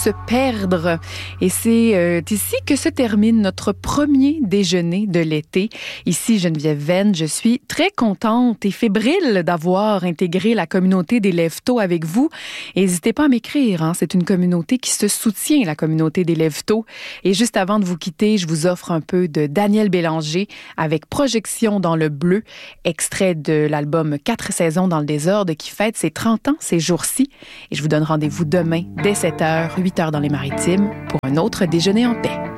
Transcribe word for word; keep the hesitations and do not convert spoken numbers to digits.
se perdre. Et c'est euh, ici que se termine notre premier déjeuner de l'été. Ici, Geneviève Venn, je suis très contente et fébrile d'avoir intégré la communauté des Lève-Tôt avec vous. Et n'hésitez pas à m'écrire, hein, c'est une communauté qui se soutient, la communauté des Lève-Tôt. Et juste avant de vous quitter, je vous offre un peu de Daniel Bélanger avec Projection dans le bleu, extrait de l'album Quatre saisons dans le désordre qui fête ses trente ans ces jours-ci. Et je vous donne rendez-vous demain dès sept heures, huit heures dans les Maritimes pour un autre déjeuner en paix.